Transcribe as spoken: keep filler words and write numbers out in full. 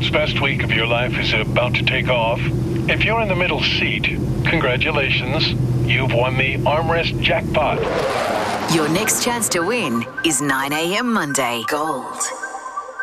World's best week of your life is about to take off. If you're in the middle seat, congratulations. You've won the armrest jackpot. Your next chance to win is nine a.m. Monday. Gold